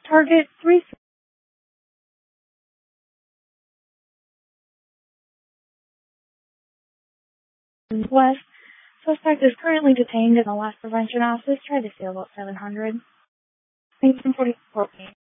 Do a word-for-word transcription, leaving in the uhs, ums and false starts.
Target three West. Suspect is currently detained in the loss prevention office. Try to steal about seven hundred. Thanks from forty-four.